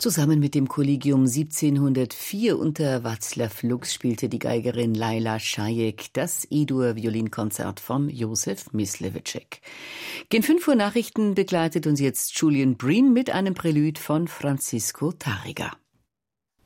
Zusammen mit dem Kollegium 1704 unter Václav Lux spielte die Geigerin Laila Šajek das E-Dur-Violinkonzert von Josef Myslewitschek. Gen 5 Uhr Nachrichten begleitet uns jetzt Julian Breen mit einem Prälud von Francisco Tárrega.